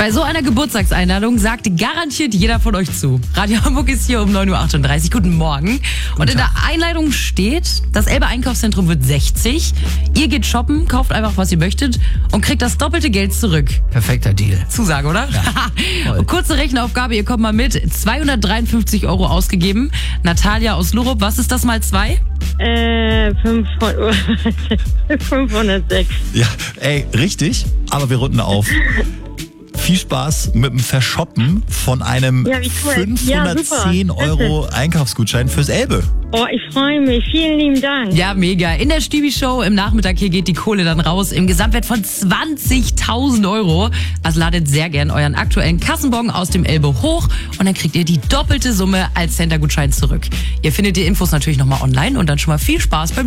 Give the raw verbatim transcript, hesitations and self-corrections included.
Bei so einer Geburtstagseinladung sagt garantiert jeder von euch zu. Radio Hamburg ist hier um neun Uhr achtunddreißig. Guten Morgen. Guten Und in Tag. Der Einladung steht, das Elbe Einkaufszentrum wird sechzig. Ihr geht shoppen, kauft einfach, was ihr möchtet und kriegt das doppelte Geld zurück. Perfekter Deal. Zusage, oder? Ja. Und kurze Rechenaufgabe, ihr kommt mal mit. zweihundertdreiundfünfzig Euro ausgegeben. Natalia aus Lurup, was ist das mal zwei? Äh, fünfhundertsechs. Ja, ey, richtig, aber wir runden auf. Viel Spaß mit dem Verschoppen von einem Ja, wie cool. fünfhundertzehn Ja, super. Euro Einkaufsgutschein fürs Elbe. Oh, ich freue mich. Vielen lieben Dank. Ja, mega. In der Stübi-Show im Nachmittag hier geht die Kohle dann raus im Gesamtwert von zwanzigtausend Euro. Also ladet sehr gern euren aktuellen Kassenbon aus dem Elbe hoch und dann kriegt ihr die doppelte Summe als Center-Gutschein zurück. Ihr findet die Infos natürlich nochmal online und dann schon mal viel Spaß beim